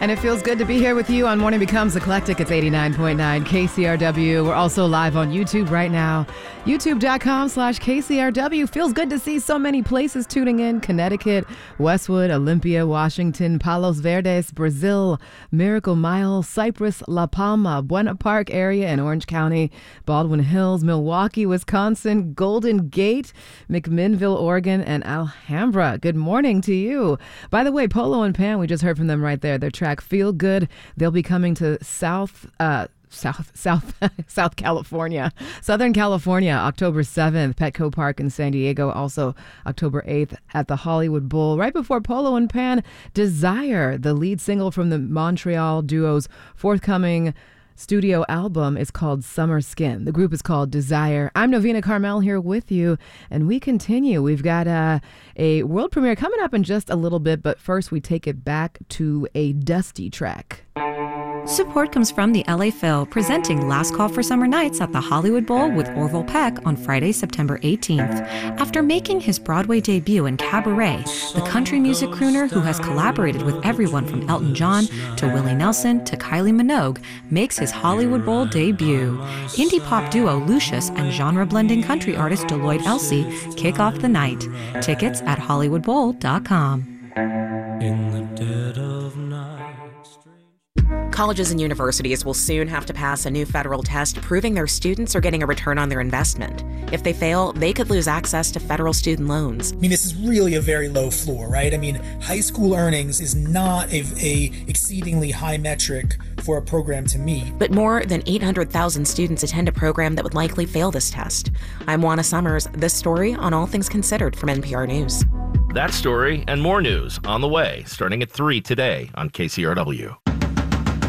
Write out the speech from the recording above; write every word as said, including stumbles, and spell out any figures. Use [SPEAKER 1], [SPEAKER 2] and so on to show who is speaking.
[SPEAKER 1] And it feels good to be here with you on Morning Becomes Eclectic. It's eighty-nine point nine K C R W. We're also live on YouTube right now. YouTube.com slash KCRW. Feels good to see so many places tuning in. Connecticut, Westwood, Olympia, Washington, Palos Verdes, Brazil, Miracle Mile, Cypress, La Palma, Buena Park area in Orange County, Baldwin Hills, Milwaukee, Wisconsin, Golden Gate, McMinnville, Oregon, and Alhambra. Good morning to you. By the way, Polo and Pan, we just heard from them right there. Their track Feel Good. They'll be coming to South uh South South South California, Southern California, October seventh, Petco Park in San Diego. Also October eighth at the Hollywood Bowl. Right before Polo and Pan, Desire, the lead single from the Montreal duo's forthcoming studio album, is called Summer Skin. The group is called Desire. I'm Novena Carmel here with you, and we continue. We've got uh, a world premiere coming up in just a little bit, but first we take it back to a dusty track.
[SPEAKER 2] Support comes from the L A Phil, presenting Last Call for Summer Nights at the Hollywood Bowl with Orville Peck on Friday, September eighteenth. After making his Broadway debut in Cabaret, the country music crooner who has collaborated with everyone from Elton John to Willie Nelson to Kylie Minogue makes his Hollywood Bowl debut. Indie pop duo Lucius and genre-blending country artist Deloitte Elsie kick off the night. Tickets at hollywood bowl dot com.
[SPEAKER 3] In the dead of night.
[SPEAKER 4] Colleges and universities will soon have to pass a new federal test proving their students are getting a return on their investment. If they fail, they could lose access to federal student loans.
[SPEAKER 5] I mean, this is really a very low floor, right? I mean, high school earnings is not a, a exceedingly high metric for a program to meet.
[SPEAKER 4] But more than eight hundred thousand students attend a program that would likely fail this test. I'm Juana Summers. This story on All Things Considered from N P R News.
[SPEAKER 6] That story and more news on the way, starting at three today on K C R W.